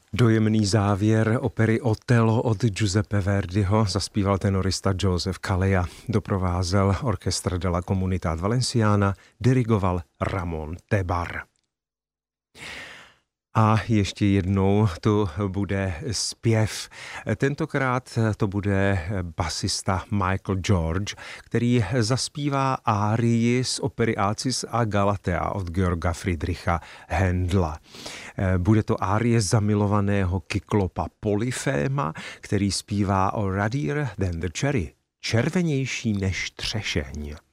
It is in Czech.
Dojemný závěr opery Otello od Giuseppe Verdiho zaspíval tenorista Joseph Calleja, doprovázel Orchestra della Comunità Valenciana, dirigoval Ramon Tebar. A ještě jednou tu bude zpěv. Tentokrát to bude basista Michael George, který zaspívá árii z opery Acis a Galatea od Georga Friedricha Händla. Bude to árie zamilovaného kyklopa Polyféma, který zpívá o Ruddier than the cherry, červenější než třešeň.